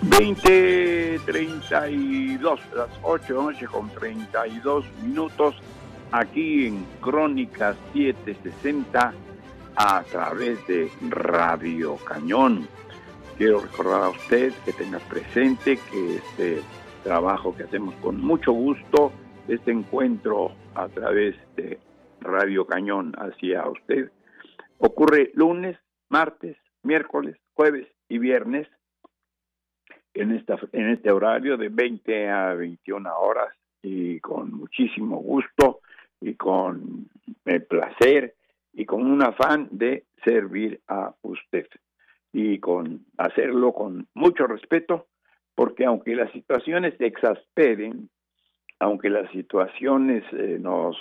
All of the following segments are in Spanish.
20:32, las 8 de la noche con 32 minutos, aquí en Crónicas 760 a través de Radio Cañón. Quiero recordar a usted que tenga presente que este trabajo que hacemos con mucho gusto, este encuentro a través de Radio Cañón hacia usted, ocurre lunes, martes, miércoles, jueves y viernes en este horario de 20 a 21 horas y con muchísimo gusto y con el placer y con un afán de servir a usted y con hacerlo con mucho respeto, porque aunque las situaciones se exasperen, aunque las situaciones nos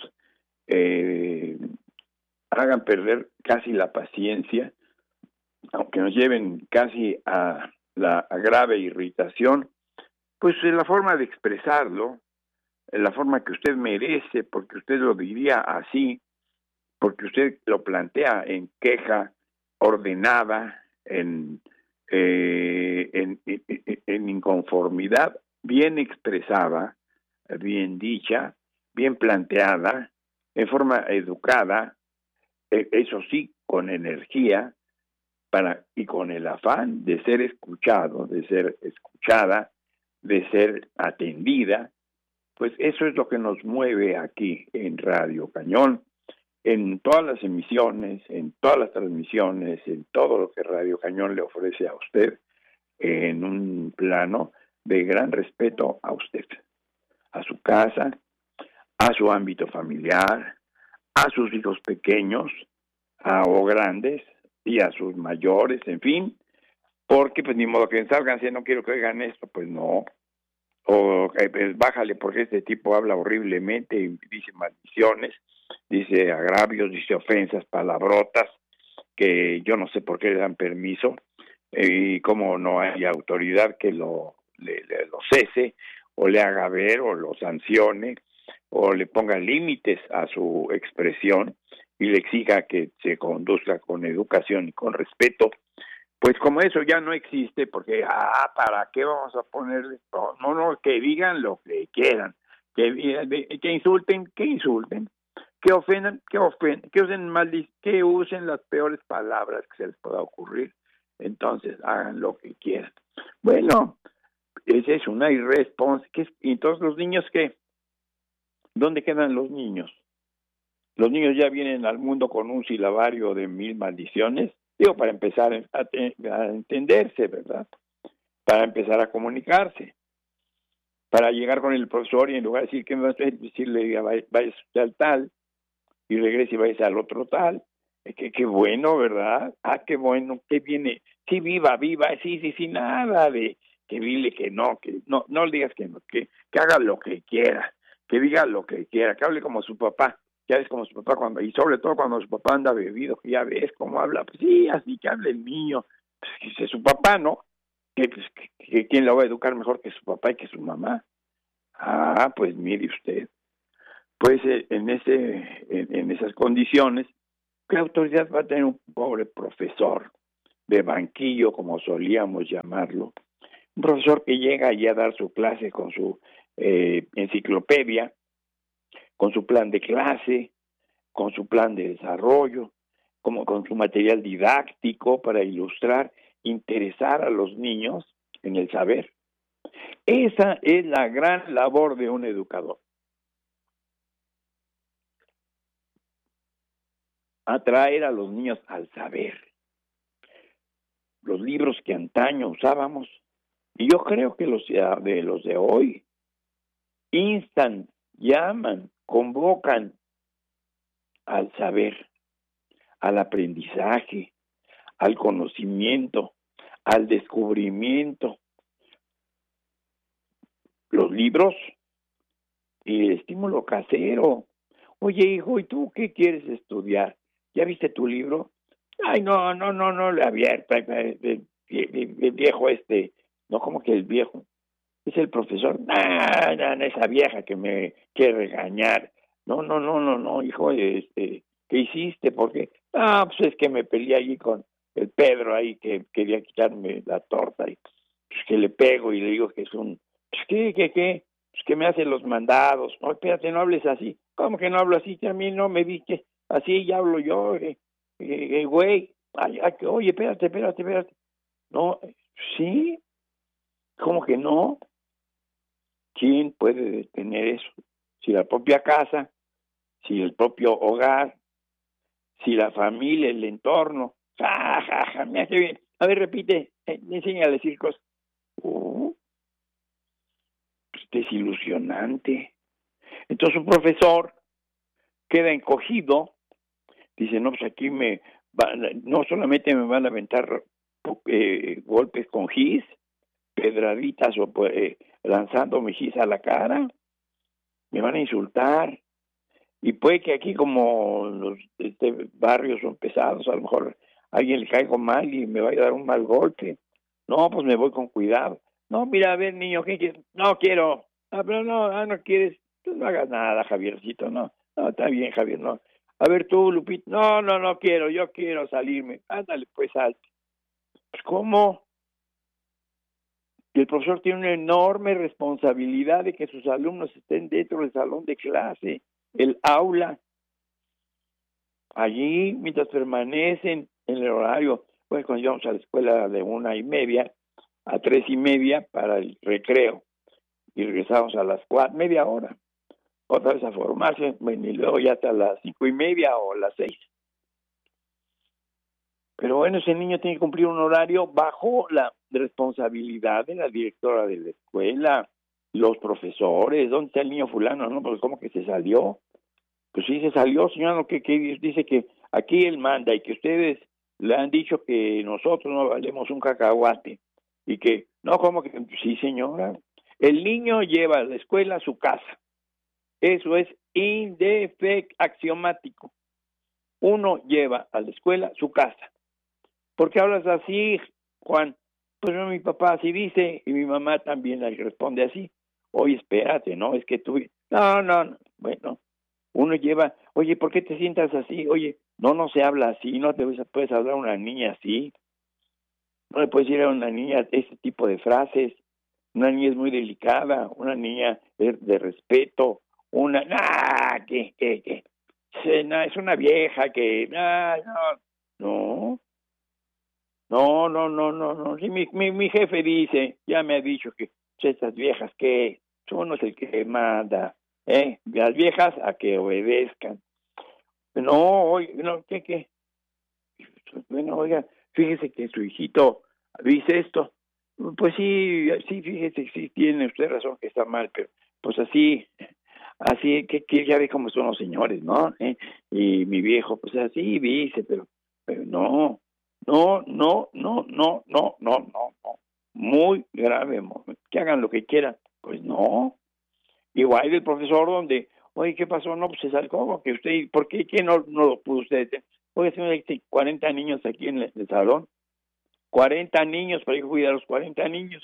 hagan perder casi la paciencia, aunque nos lleven casi a la grave irritación, pues la forma de expresarlo, la forma que usted merece, porque usted lo diría así, porque usted lo plantea en queja ordenada, en inconformidad, bien expresada, bien dicha, bien planteada, en forma educada, eso sí, con energía, y con el afán de ser escuchado, de ser escuchada, de ser atendida, pues eso es lo que nos mueve aquí en Radio Cañón, en todas las emisiones, en todas las transmisiones, en todo lo que Radio Cañón le ofrece a usted, en un plano de gran respeto a usted, a su casa, a su ámbito familiar, a sus hijos pequeños, o grandes, y a sus mayores, en fin, porque pues ni modo que salgan, si no quiero que oigan esto, pues no, o pues, bájale porque este tipo habla horriblemente y dice maldiciones, dice agravios, dice ofensas, palabrotas, que yo no sé por qué le dan permiso, y cómo no hay autoridad que lo cese, o le haga ver, o lo sancione, o le ponga límites a su expresión, y le exija que se conduzca con educación y con respeto. Pues como eso ya no existe, porque, ¿para qué vamos a ponerle? No, que digan lo que quieran, que insulten, que ofendan, que usen las peores palabras que se les pueda ocurrir, entonces hagan lo que quieran. Bueno, esa es una irresponsabilidad. ¿Y entonces los niños qué? ¿Dónde quedan los niños? Los niños ya vienen al mundo con un silabario de 1000 maldiciones, digo, para empezar a entenderse, ¿verdad? Para empezar a comunicarse, para llegar con el profesor y en lugar de decir que me vas a decirle vayas al tal y regrese y vayas al otro tal. Qué bueno, ¿verdad? Qué bueno, que viene, sí, viva, sí, nada de que dile que no le digas que no, que haga lo que quiera, que diga lo que quiera, que hable como su papá. Ya ves como su papá y sobre todo cuando su papá anda bebido, que ya ves cómo habla, pues sí, así que hable el niño, pues que es su papá, ¿no? Que quién lo va a educar mejor que su papá y que su mamá. Pues mire usted, pues en esas condiciones, ¿qué autoridad va a tener un pobre profesor de banquillo, como solíamos llamarlo? Un profesor que llega allí a dar su clase con su enciclopedia, con su plan de clase, con su plan de desarrollo, como con su material didáctico para ilustrar, interesar a los niños en el saber. Esa es la gran labor de un educador. Atraer a los niños al saber. Los libros que antaño usábamos, y yo creo que los de hoy, instan, llaman, convocan al saber, al aprendizaje, al conocimiento, al descubrimiento. Los libros y el estímulo casero. Oye, hijo, ¿y tú qué quieres estudiar? ¿Ya viste tu libro? Ay, no lo he abierto. El viejo no, como que el viejo. Es el profesor. Esa vieja que me quiere regañar. No, hijo, ¿qué hiciste? ¿Por qué? Pues es que me peleé allí con el Pedro ahí que quería quitarme la torta. Y, pues, que le pego y le digo que es un, pues qué, pues que me hace los mandados. No, espérate, no hables así. ¿Cómo que no hablo así? A mí no me viste así, ya hablo yo, güey. Oye, espérate. No, sí, ¿cómo que no? ¿Quién puede detener eso? Si la propia casa, si el propio hogar, si la familia, el entorno. Me hace bien. A ver, repite, enséñale a decir cosas. Pues desilusionante. Entonces un profesor queda encogido, dice, no, pues aquí no solamente me van a aventar golpes con gis, pedraditas o lanzándome gis a la cara, me van a insultar. Y puede que aquí, como los barrios son pesados, a lo mejor a alguien le caigo mal y me va a dar un mal golpe. No, pues me voy con cuidado. No, mira, a ver, niño, ¿qué quieres? No quiero. Pero no quieres. Pues no hagas nada, Javiercito, no. No, está bien, Javier, no. A ver tú, Lupita. No quiero, yo quiero salirme. Ándale, pues salte. Pues, ¿cómo? Y el profesor tiene una enorme responsabilidad de que sus alumnos estén dentro del salón de clase, el aula. Allí, mientras permanecen en el horario, pues cuando íbamos a la escuela de 1:30 a 3:30 para el recreo, y regresamos a las 4, media hora, otra vez a formarse, bueno, y luego ya hasta las 5:30 o las 6. Pero bueno, ese niño tiene que cumplir un horario bajo la responsabilidad de la directora de la escuela, los profesores. ¿Dónde está el niño fulano? No, pues ¿cómo que se salió? Pues sí, se salió, señor, que dice que aquí él manda y que ustedes le han dicho que nosotros no valemos un cacahuate y que, no, ¿cómo que? Sí, señora, el niño lleva a la escuela a su casa. Eso es axiomático. Uno lleva a la escuela su casa. ¿Por qué hablas así, Juan? Pues no, mi papá así dice y mi mamá también le responde así. Oye, espérate, ¿no? Es que tú... No. Bueno, uno lleva, oye, ¿por qué te sientas así? Oye, no se habla así, no te puedes hablar a una niña así. No le puedes decir a una niña este tipo de frases. Una niña es muy delicada, una niña es de respeto, que es una vieja que, no. Sí, mi jefe dice, ya me ha dicho que estas viejas que uno es el que manda, las viejas a que obedezcan. No, oiga, no, ¿qué? Bueno, oiga, fíjese que su hijito dice esto. Pues sí, fíjese, sí, tiene usted razón que está mal, pero pues así que ya ve cómo son los señores, ¿no? Y mi viejo, pues así dice, pero no. Muy grave, que hagan lo que quieran. Pues no. Igual del profesor donde, oye, ¿qué pasó? No, pues se salió, que usted, ¿por qué no lo pudo usted? Oye, señor, hay 40 niños aquí en el salón. 40 niños, para que cuidar a los 40 niños.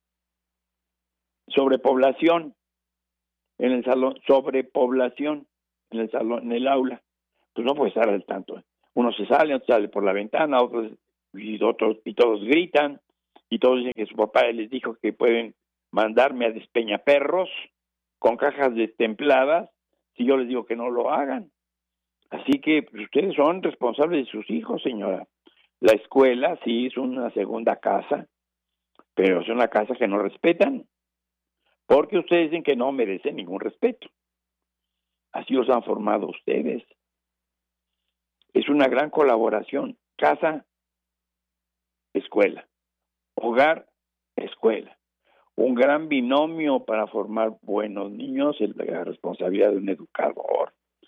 Sobrepoblación en el salón, sobrepoblación en el salón, en el aula. Pues no puede estar al tanto. Uno se sale, otro sale por la ventana, otros y todos gritan, y todos dicen que su papá les dijo que pueden mandarme a despeñaperros con cajas destempladas si yo les digo que no lo hagan. Así que pues, ustedes son responsables de sus hijos, señora. La escuela sí es una segunda casa, pero es una casa que no respetan, porque ustedes dicen que no merecen ningún respeto. Así los han formado ustedes. Es una gran colaboración, casa, escuela, hogar, escuela. Un gran binomio para formar buenos niños es la responsabilidad de un educador,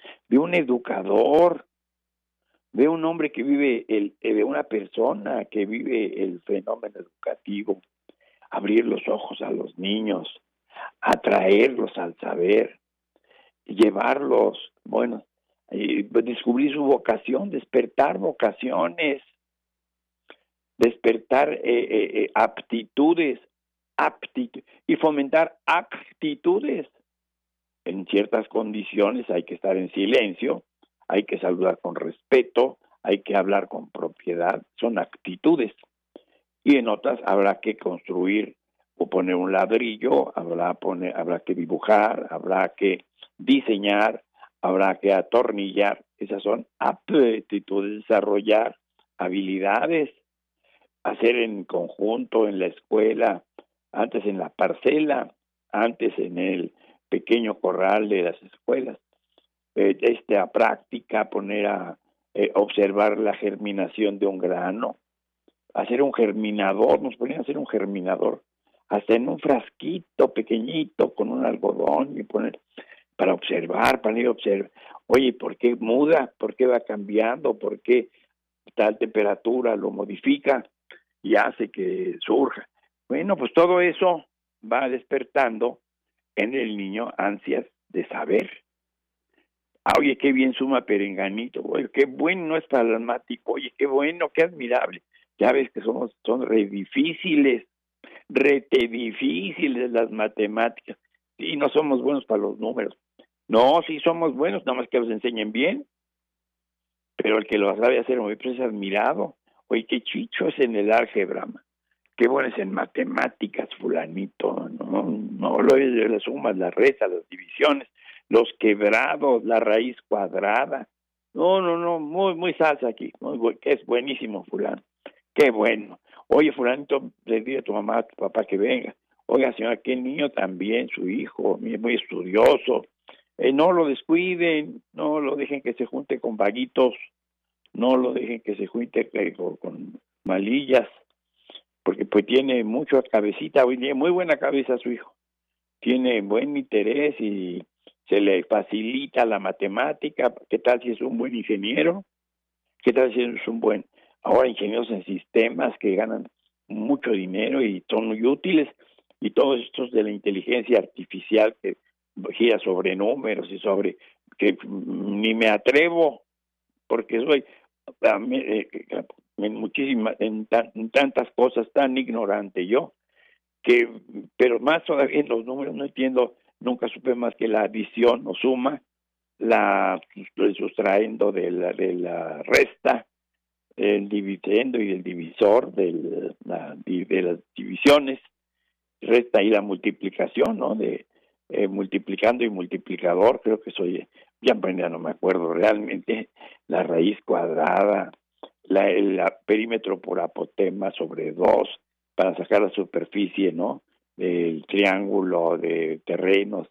de un hombre que vive, de una persona que vive el fenómeno educativo, abrir los ojos a los niños, atraerlos al saber, llevarlos, descubrir su vocación, despertar vocaciones, despertar aptitudes y fomentar actitudes. En ciertas condiciones hay que estar en silencio, hay que saludar con respeto, hay que hablar con propiedad, son actitudes. Y en otras habrá que construir o poner un ladrillo, habrá que dibujar, habrá que diseñar, habrá que atornillar. Esas son aptitudes, desarrollar habilidades, hacer en conjunto en la escuela, antes en la parcela, antes en el pequeño corral de las escuelas. A práctica, poner a observar la germinación de un grano, hacer un germinador, nos ponían a hacer un germinador, hasta en un frasquito pequeñito con un algodón y poner para observar, para ir a observar. Oye, ¿por qué muda? ¿Por qué va cambiando? ¿Por qué tal temperatura lo modifica y hace que surja? Bueno, pues todo eso va despertando en el niño ansias de saber. Oye, qué bien suma perenganito, oye, qué bueno es pragmático, oye, qué bueno, qué admirable. Ya ves que son re difíciles las matemáticas. Sí, no somos buenos para los números. No, sí somos buenos, nada más que los enseñen bien. Pero el que lo sabe hacer muy bien es admirado. Oye, qué chicho es en el álgebra, qué bueno es en matemáticas, fulanito. No, las sumas, las restas, las divisiones, los quebrados, la raíz cuadrada. No, muy salsa aquí, que es buenísimo, fulano. Qué bueno. Oye, fulanito, le diga a tu mamá, a tu papá que venga. Oiga, señora, qué niño también, su hijo, muy estudioso. No lo descuiden, no lo dejen que se junte con vaguitos, no lo dejen que se junte con malillas, porque pues tiene mucha cabecita, tiene muy buena cabeza su hijo, tiene buen interés y se le facilita la matemática. ¿Qué tal si es un buen ingeniero? ¿Qué tal si es un buen, ahora ingenieros en sistemas que ganan mucho dinero y son muy útiles? Y todos estos de la inteligencia artificial que gira sobre números y sobre que ni me atrevo porque soy en tantas cosas tan ignorante yo, pero más todavía en los números no entiendo, nunca supe más que la adición o suma, el sustrayendo de la resta, el dividendo y el divisor de las divisiones, resta y la multiplicación, ¿no? De multiplicando y multiplicador, creo que ya no me acuerdo realmente, la raíz cuadrada, el perímetro por apotema sobre 2 para sacar la superficie, ¿no? Del triángulo de terrenos,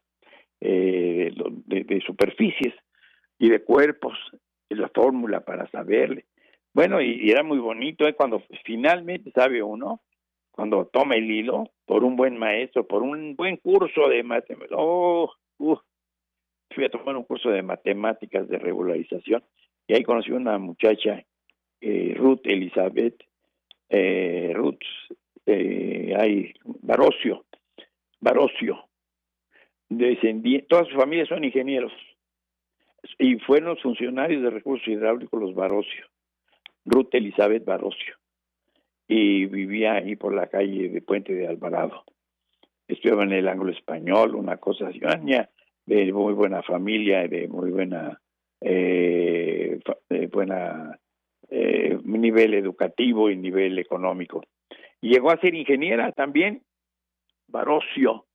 de superficies y de cuerpos, y la fórmula para saberle. Bueno, y era muy bonito cuando finalmente sabe uno, cuando toma el hilo, por un buen maestro, por un buen curso de matemáticas. Fui a tomar un curso de matemáticas de regularización y ahí conocí una muchacha, Ruth Elizabeth, Barocio, todas sus familias son ingenieros y fueron los funcionarios de recursos hidráulicos los Barocio, Ruth Elizabeth Barocio, y vivía ahí por la calle de Puente de Alvarado. Estudiaba en el Anglo Español, una cosa así, de muy buena familia, de muy buena nivel educativo y nivel económico. Y llegó a ser ingeniera también, Barocio.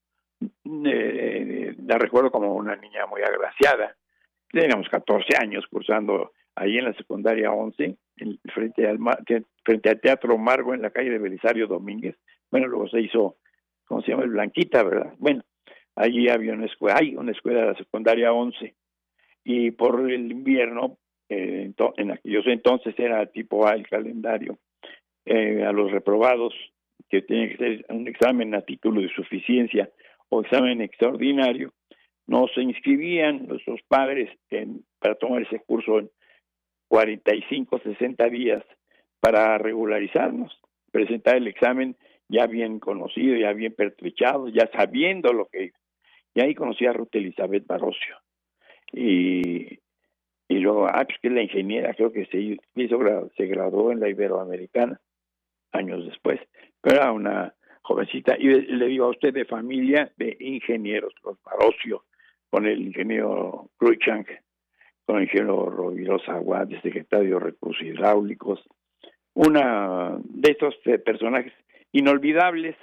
La recuerdo como una niña muy agraciada. Teníamos 14 años cursando ahí en la secundaria 11, frente al Teatro Margo en la calle de Belisario Domínguez. Bueno, luego se hizo, ¿cómo se llama? El Blanquita, ¿verdad? Bueno, allí había hay una escuela de la secundaria 11 y por el invierno, en aquellos entonces era tipo A el calendario, a los reprobados que tenían que hacer un examen a título de suficiencia o examen extraordinario, no se inscribían nuestros padres para tomar ese curso en 45, 60 días para regularizarnos, presentar el examen ya bien conocido, ya bien pertrechado, ya sabiendo lo que... Y ahí conocí a Ruth Elizabeth Barocio. Y luego, pues que es la ingeniera, creo que se graduó en la Iberoamericana años después, pero era una jovencita, y le digo a usted, de familia de ingenieros, los Barocio, con el ingeniero Cruikshank, con el ingeniero Rovirosa Aguad, de secretario de Recursos Hidráulicos, una de estos personajes inolvidables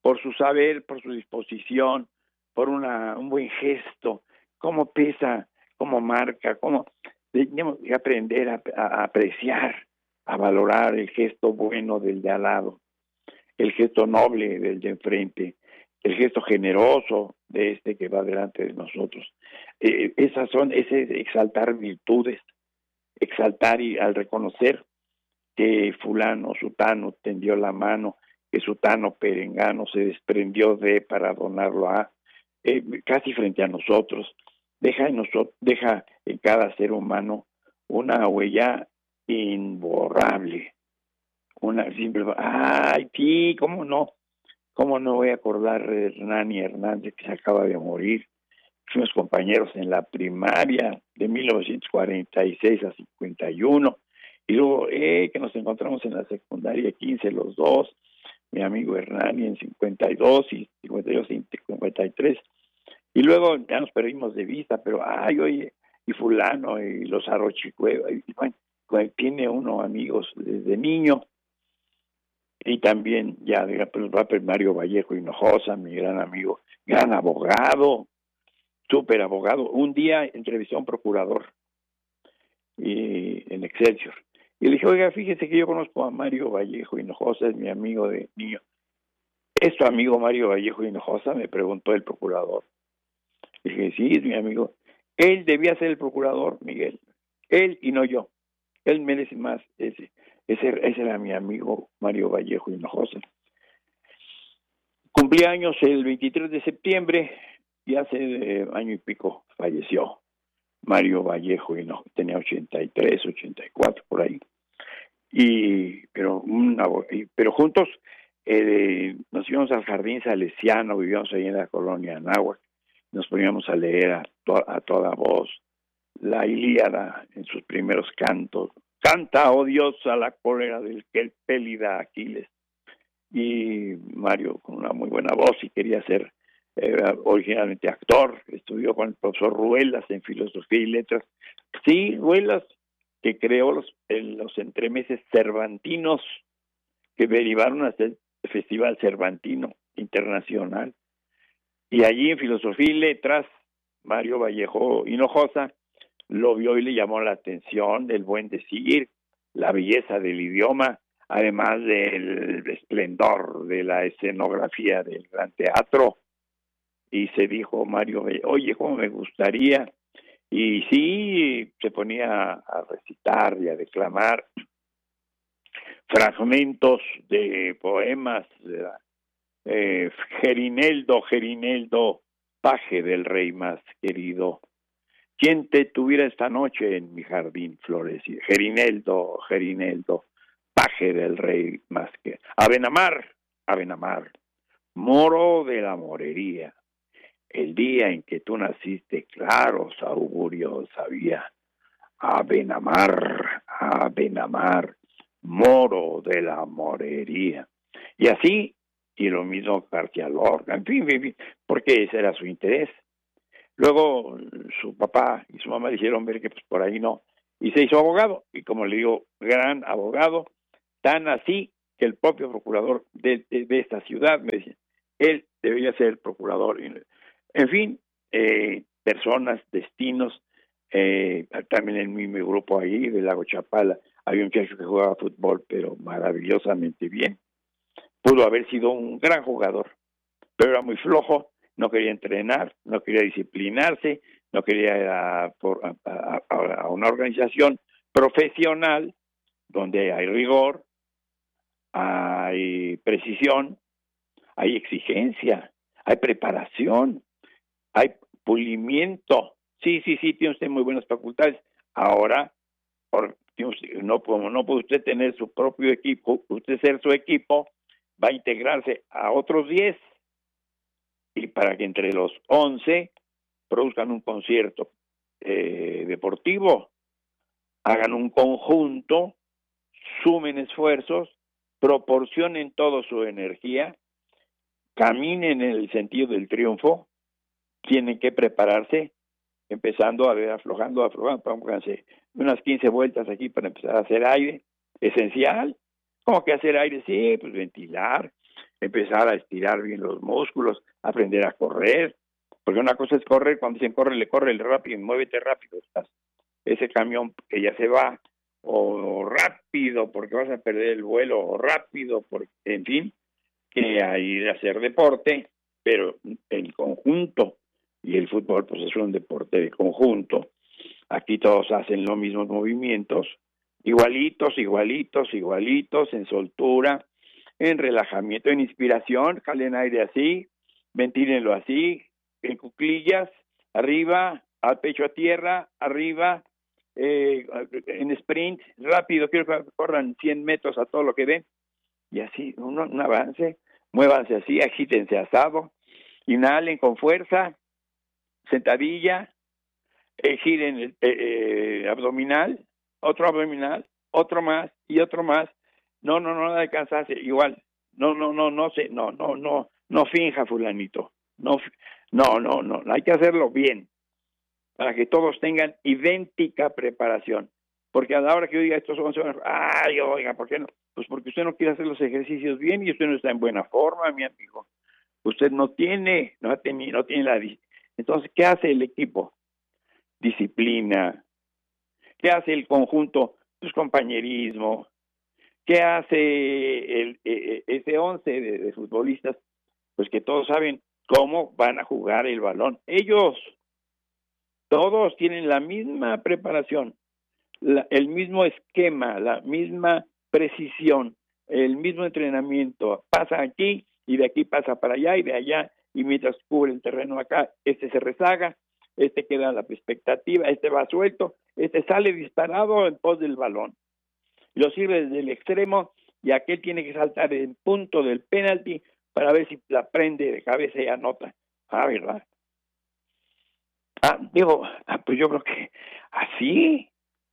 por su saber, por su disposición, por un buen gesto, cómo pesa, cómo marca, cómo tenemos que aprender a apreciar, a valorar el gesto bueno del de al lado, el gesto noble del de enfrente, el gesto generoso de este que va delante de nosotros. Ese exaltar virtudes, exaltar y al reconocer que fulano, sutano tendió la mano, que sutano perengano se desprendió de para donarlo a, casi frente a nosotros, deja en cada ser humano una huella imborrable, una simple, ay, sí, cómo no voy a acordar de Hernani Hernández, que se acaba de morir. Fuimos compañeros en la primaria de 1946 a 51, y luego que nos encontramos en la secundaria 15 los dos, mi amigo Hernani en 52 y 52 y 53, y luego ya nos perdimos de vista, pero oye, y fulano, y los Arrochicueva, y bueno, tiene uno amigos desde niño, y también ya, pues va a Mario Vallejo Hinojosa, mi gran amigo, gran abogado, súper abogado. Un día entrevisté a un procurador en Excelsior, y le dije, oiga, fíjese que yo conozco a Mario Vallejo Hinojosa, es mi amigo de niño. ¿Es tu amigo Mario Vallejo Hinojosa?, me preguntó el procurador. Le dije, sí, es mi amigo. Él debía ser el procurador, Miguel, él y no yo. Él merece más. Ese era mi amigo Mario Vallejo Hinojosa. Cumplí años el 23 de septiembre y hace año y pico falleció Mario Vallejo Hinojosa. Tenía 83, 84 por ahí. Pero juntos nos íbamos al jardín salesiano, vivíamos ahí en la colonia Anáhuac, nos poníamos a leer a toda voz la Ilíada en sus primeros cantos. Canta, oh Dios, a la cólera del que el pélida Aquiles. Y Mario, con una muy buena voz, y quería ser originalmente actor, estudió con el profesor Ruelas en Filosofía y Letras. Sí, Ruelas, que creó los entremeses cervantinos que derivaron hasta el Festival Cervantino Internacional. Y allí en Filosofía y Letras, Mario Vallejo Hinojosa lo vio y le llamó la atención del buen decir, la belleza del idioma, además del esplendor de la escenografía del gran teatro. Y se dijo Mario, oye, cómo me gustaría. Y sí, se ponía a recitar y a declamar fragmentos de poemas. Gerineldo, paje del rey más querido, ¿quién te tuviera esta noche en mi jardín florecido? Gerineldo, paje del rey más que... Abenamar, moro de la morería, el día en que tú naciste, claros augurios había. Abenamar, moro de la morería. Y así, y lo mismo García Lorca, en fin, porque ese era su interés. Luego su papá y su mamá le hicieron ver que pues por ahí no, y se hizo abogado, y como le digo, gran abogado, tan así que el propio procurador de esta ciudad me decía, él debería ser el procurador. En fin, personas, destinos. También en mi grupo ahí de Lago Chapala había un muchacho que jugaba fútbol, pero maravillosamente bien. Pudo haber sido un gran jugador, pero era muy flojo, no quería entrenar, no quería disciplinarse, no quería ir a una organización profesional donde hay rigor, hay precisión, hay exigencia, hay preparación, hay pulimiento. Sí, tiene usted muy buenas facultades. Ahora, no puede usted tener su propio equipo, usted ser su equipo, va a integrarse a otros 10, y para que entre los 11 produzcan un concierto deportivo, hagan un conjunto, sumen esfuerzos, proporcionen toda su energía, caminen en el sentido del triunfo, tienen que prepararse, empezando a ver, aflojando, pónganse unas 15 vueltas aquí para empezar a hacer aire, esencial. ¿Cómo que hacer aire? Sí, pues ventilar, empezar a estirar bien los músculos, aprender a correr, porque una cosa es correr, cuando dicen corre rápido, muévete rápido, estás ese camión que ya se va, o rápido porque vas a perder el vuelo, o rápido porque, en fin, que hay de hacer deporte, pero el conjunto, y el fútbol pues es un deporte de conjunto, aquí todos hacen los mismos movimientos, igualitos, en soltura, en relajamiento, en inspiración, jalen aire así, ventílenlo así, en cuclillas, arriba, al pecho a tierra, arriba, en sprint, rápido, quiero que corran 100 metros a todo lo que den, y así, un avance, muévanse así, agítense asado, inhalen con fuerza, sentadilla, giren abdominal, otro más y otro más. No, nada de cansarse, igual. No finja fulanito. No, hay que hacerlo bien para que todos tengan idéntica preparación. Porque a la hora que yo diga estos 11 horas, oiga, ¿por qué no? Pues porque usted no quiere hacer los ejercicios bien y usted no está en buena forma, mi amigo. Usted no tiene la... Entonces, ¿qué hace el equipo? Disciplina. ¿Qué hace el conjunto? Pues compañerismo. ¿Qué hace ese 11 de futbolistas? Pues que todos saben cómo van a jugar el balón. Ellos, todos tienen la misma preparación, el mismo esquema, la misma precisión, el mismo entrenamiento. Pasa aquí y de aquí pasa para allá y de allá, y mientras cubre el terreno acá, se rezaga, queda a la expectativa, va suelto, sale disparado en pos del balón. Lo sirve desde el extremo y aquel tiene que saltar en punto del penalti para ver si la prende de cabeza y anota. ¿Verdad? Pues yo creo que así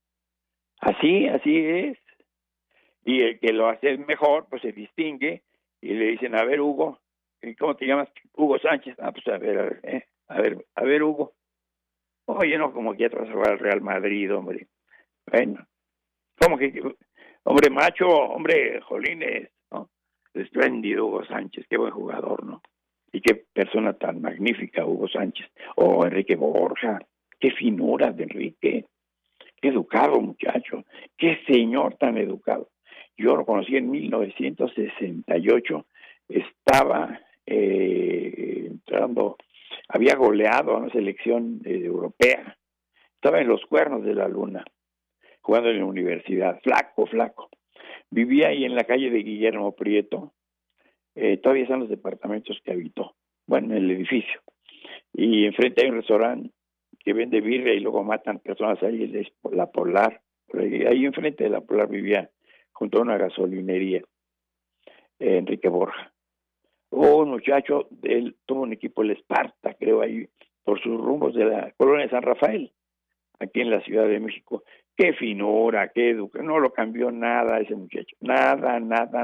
es. Y el que lo hace mejor, pues se distingue y le dicen, a ver, Hugo, ¿cómo te llamas? Hugo Sánchez. Pues a ver, Hugo. Oye, no, como que ya te vas a jugar al Real Madrid, hombre. Bueno, ¿cómo que? Hombre macho, hombre, jolines, ¿no? Espléndido Hugo Sánchez, qué buen jugador, ¿no? Y qué persona tan magnífica, Hugo Sánchez. Enrique Borja, qué finura de Enrique, qué educado muchacho, qué señor tan educado. Yo lo conocí en 1968, estaba entrando, había goleado a una selección europea, estaba en los cuernos de la luna, jugando en la universidad, flaco. Vivía ahí en la calle de Guillermo Prieto, todavía están los departamentos que habitó, en el edificio. Y enfrente hay un restaurante que vende birria y luego matan personas ahí, es la Polar. Ahí enfrente de la Polar vivía, junto a una gasolinería, Enrique Borja. Un muchacho, él tuvo un equipo, el Esparta, creo, ahí, por sus rumbos de la colonia de San Rafael, aquí en la Ciudad de México. Qué finura, qué educación, no lo cambió nada ese muchacho, nada.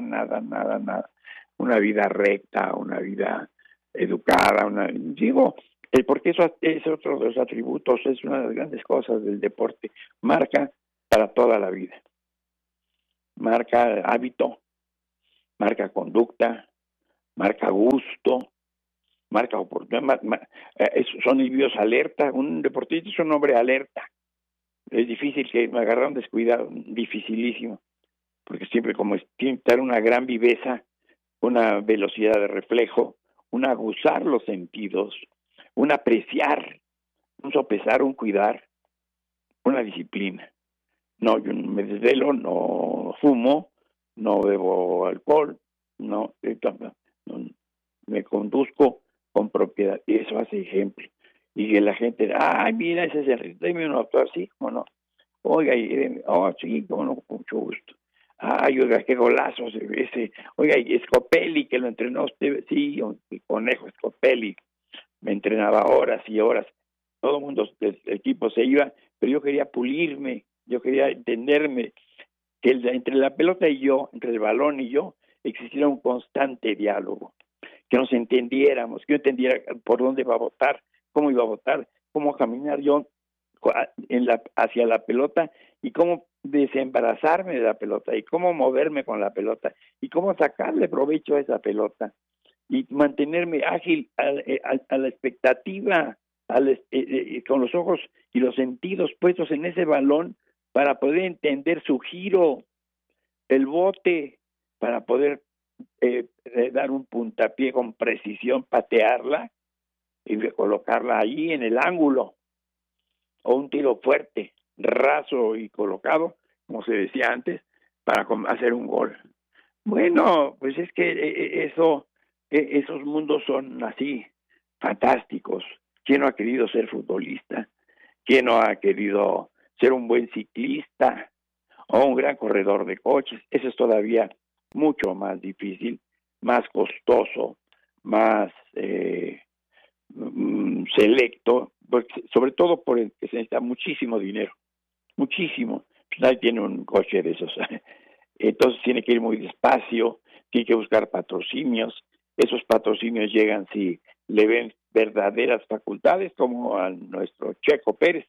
Una vida recta, una vida educada, porque eso es otro de los atributos, es una de las grandes cosas del deporte, marca para toda la vida, marca hábito, marca conducta, marca gusto, marca oportunidad, son individuos alerta, un deportista es un hombre alerta. Es difícil que me agarre un descuidado, dificilísimo, porque siempre tiene que dar una gran viveza, una velocidad de reflejo, un aguzar los sentidos, un apreciar, un sopesar, un cuidar, una disciplina. No, yo me desvelo, no fumo, no bebo alcohol, no me conduzco con propiedad, y eso hace ejemplo. Y que la gente, mira, ese es el, deme un auto así, ¿cómo no? Oiga, sí, cómo no, con mucho gusto. Oiga, qué golazo ese. Oiga, y Scopelli, que lo entrenó usted, sí, el conejo Scopelli, me entrenaba horas y horas. Todo el mundo del equipo se iba, pero yo quería pulirme, yo quería entenderme, que entre la pelota y yo, entre el balón y yo, existiera un constante diálogo, que nos entendiéramos, que yo entendiera por dónde iba a votar, cómo iba a votar, cómo caminar yo hacia la pelota y cómo desembarazarme de la pelota, y cómo moverme con la pelota, y cómo sacarle provecho a esa pelota, y mantenerme ágil a la expectativa, con los ojos y los sentidos puestos en ese balón para poder entender su giro, el bote, para poder dar un puntapié con precisión, patearla y colocarla ahí en el ángulo, o un tiro fuerte, raso y colocado, como se decía antes, para hacer un gol. Bueno, pues es que esos mundos son así, fantásticos. ¿Quién no ha querido ser futbolista? ¿Quién no ha querido ser un buen ciclista o un gran corredor de coches? Eso es todavía mucho más difícil, más costoso, más selecto, porque, sobre todo por el que se necesita muchísimo dinero, muchísimo. Pues nadie tiene un coche de esos. Entonces tiene que ir muy despacio, tiene que buscar patrocinios. Esos patrocinios llegan si le ven verdaderas facultades, como a nuestro Checo Pérez,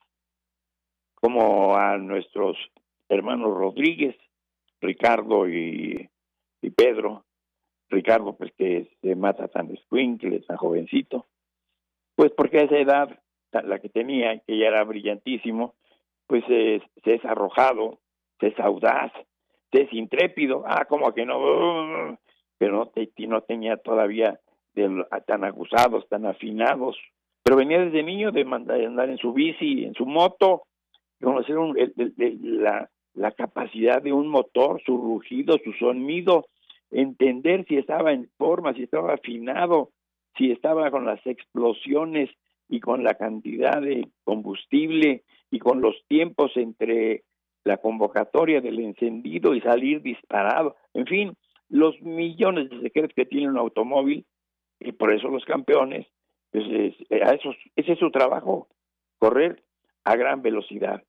como a nuestros hermanos Rodríguez, Ricardo y Pedro. Ricardo, pues que se mata tan escuincle, tan jovencito, pues porque a esa edad, la que tenía, que ya era brillantísimo, pues se es arrojado, se es audaz, se es intrépido. Como que no, pero no tenía todavía tan aguzados, tan afinados, pero venía desde niño de andar en su bici, en su moto, conocer la capacidad de un motor, su rugido, su sonido, entender si estaba en forma, si estaba afinado, si estaba con las explosiones y con la cantidad de combustible y con los tiempos entre la convocatoria del encendido y salir disparado. En fin, los millones de secretos que tiene un automóvil, y por eso los campeones, pues ese es su trabajo, correr a gran velocidad,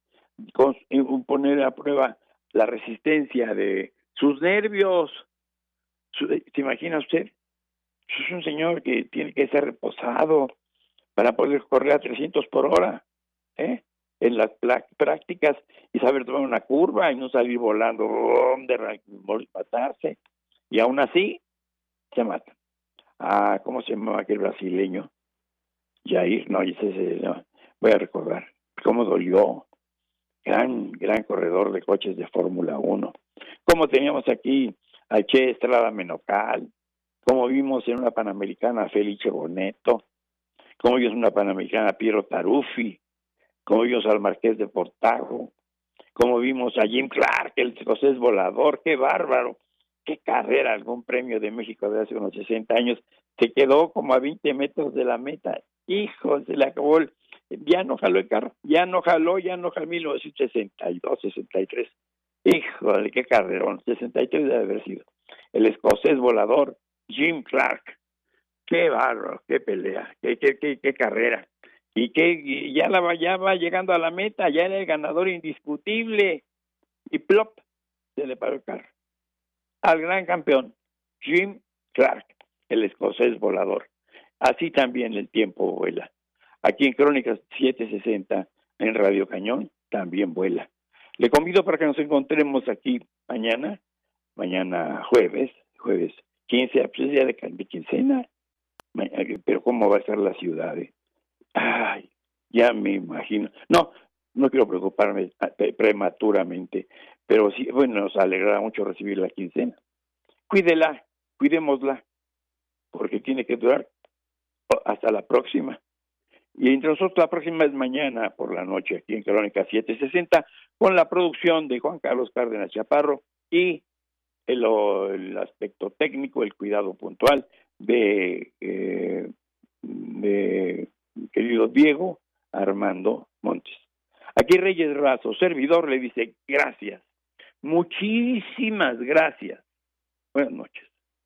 poner a prueba la resistencia de sus nervios. ¿Se imagina usted? Es un señor que tiene que ser reposado para poder correr a 300 por hora, en las prácticas, y saber tomar una curva y no salir volando, matarse. Y aún así, se mata. ¿Cómo se llamaba aquel brasileño? Jair, no, voy a recordar. Cómo dolió. Gran corredor de coches de Fórmula 1. Como teníamos aquí a Che Estrada Menocal, como vimos en una Panamericana a Felice Boneto, como vimos en una Panamericana a Piero Taruffi, como vimos al Marqués de Portago, como vimos a Jim Clark, el escocés volador. ¡Qué bárbaro! ¡Qué carrera! Algún premio de México de hace unos 60 años, se quedó como a 20 metros de la meta. ¡Hijo! Se le acabó ya no jaló el carro, ya no jaló 1962, 63. Híjole, qué carrerón, 63 debe haber sido. El escocés volador, Jim Clark. Qué bárbaro, qué pelea, qué carrera. Y ya va llegando a la meta, ya era el ganador indiscutible. Y plop, se le paró el carro. Al gran campeón, Jim Clark, el escocés volador. Así también el tiempo vuela. Aquí en Crónicas 760, en Radio Cañón, también vuela. Le convido para que nos encontremos aquí mañana jueves 15, pues es día de quincena. Pero ¿cómo va a estar la ciudad? Ay, ya me imagino. No quiero preocuparme prematuramente, pero sí, bueno, nos alegrará mucho recibir la quincena. Cuidémosla, porque tiene que durar hasta la próxima. Y entre nosotros la próxima es mañana por la noche, aquí en Crónica 760, con la producción de Juan Carlos Cárdenas Chaparro y el aspecto técnico, el cuidado puntual de querido Diego Armando Montes. Aquí Reyes Razo, servidor, le dice gracias, muchísimas gracias. Buenas noches.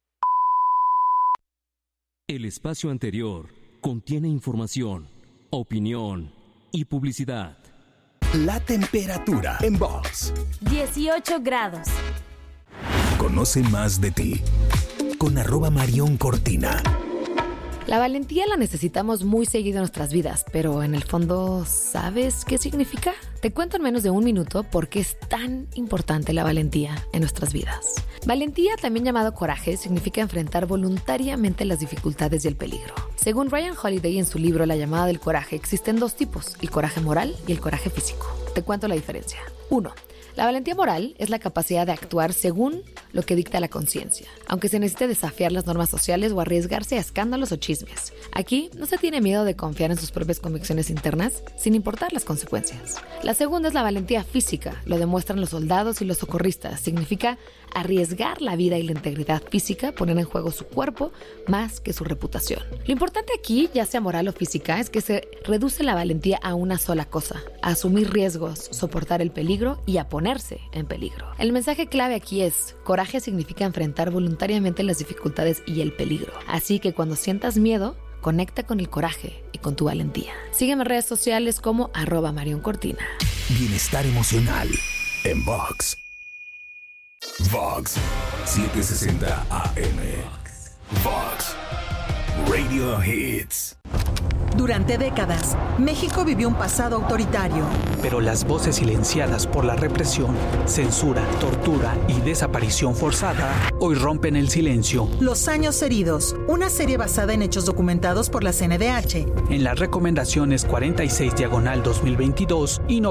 El espacio anterior contiene información, opinión y publicidad. La temperatura en Vox: 18 grados. Conoce más de ti con @MarionCortina. La valentía la necesitamos muy seguido en nuestras vidas, pero en el fondo, ¿sabes qué significa? Te cuento en menos de un minuto por qué es tan importante la valentía en nuestras vidas. Valentía, también llamado coraje, significa enfrentar voluntariamente las dificultades y el peligro. Según Ryan Holiday en su libro La llamada del coraje, existen dos tipos, el coraje moral y el coraje físico. Te cuento la diferencia. 1. La valentía moral es la capacidad de actuar según lo que dicta la conciencia, aunque se necesite desafiar las normas sociales o arriesgarse a escándalos o chismes. Aquí no se tiene miedo de confiar en sus propias convicciones internas, sin importar las consecuencias. La segunda es la valentía física, lo demuestran los soldados y los socorristas. Significa arriesgar la vida y la integridad física, poner en juego su cuerpo más que su reputación. Lo importante aquí, ya sea moral o física, es que se reduce la valentía a una sola cosa: a asumir riesgos, soportar el peligro y a ponerse en peligro. El mensaje clave aquí es: coraje significa enfrentar voluntariamente las dificultades y el peligro. Así que cuando sientas miedo, conecta con el coraje y con tu valentía. Sígueme en redes sociales como @MarionCortina. Bienestar emocional en Vox. Vox 760 AM. Vox Radio Hits. Durante décadas, México vivió un pasado autoritario. Pero las voces silenciadas por la represión, censura, tortura y desaparición forzada hoy rompen el silencio. Los años heridos, una serie basada en hechos documentados por la CNDH. En las recomendaciones 46/2022 y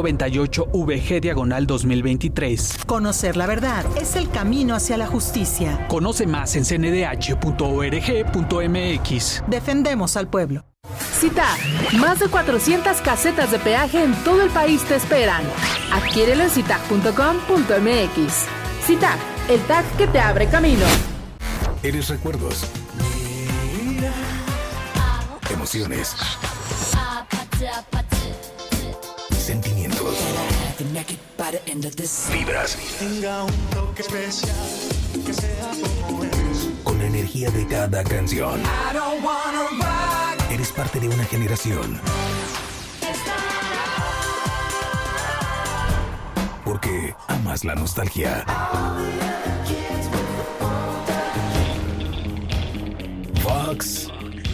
98VG/2023. Conocer la verdad es el camino hacia la justicia. Conoce más en cndh.org.mx. Defendemos al pueblo. CITAG, más de 400 casetas de peaje en todo el país te esperan. Adquiérelo en citag.com.mx. CITAG, el tag que te abre camino. Eres recuerdos, emociones, sentimientos, vibras. Con la energía de cada canción. Eres parte de una generación. Porque amas la nostalgia. Vox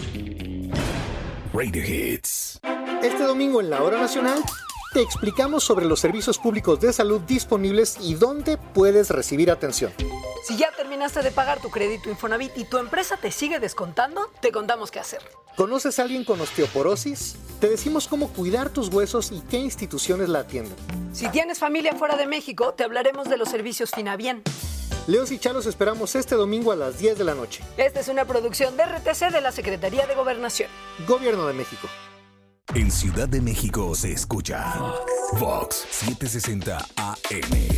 Radio Hits. Este domingo en la Hora Nacional te explicamos sobre los servicios públicos de salud disponibles y dónde puedes recibir atención. Si ya terminaste de pagar tu crédito Infonavit y tu empresa te sigue descontando, te contamos qué hacer. ¿Conoces a alguien con osteoporosis? Te decimos cómo cuidar tus huesos y qué instituciones la atienden. Si tienes familia fuera de México, te hablaremos de los servicios Finabien. Leos y Chalos esperamos este domingo a las 10 de la noche. Esta es una producción de RTC de la Secretaría de Gobernación. Gobierno de México. En Ciudad de México se escucha Vox 760 AM.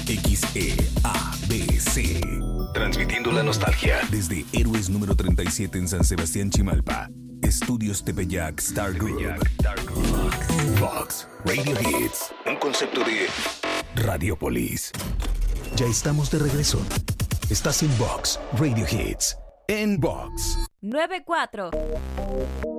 XEABC. Transmitiendo la nostalgia desde Héroes número 37 en San Sebastián, Chimalpa. Estudios Tepeyac Star Group. Vox Radio Hits. Un concepto de Radiopolis. Ya estamos de regreso. Estás en Vox Radio Hits. En Vox 94.